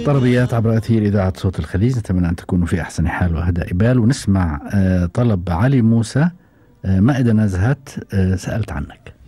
طربيات عبر أثير إذاعة صوت الخليج. نتمنى أن تكونوا في أحسن حال وهداء بال، ونسمع طلب علي موسى، ما إذا نزهت سألت عنك.